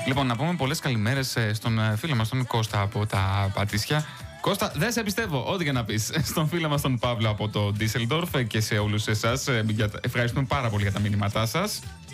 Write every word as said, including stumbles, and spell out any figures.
Λοιπόν, να πούμε πολλές καλημέρες στον φίλο μας τον Κώστα από τα Πατήσια. Κώστα, δεν σε πιστεύω, ό,τι και να πεις. Στον φίλο μας τον Παύλο από το Ντίσελντορφ και σε όλους εσάς. Ευχαριστούμε πάρα πολύ για τα μηνύματά σας.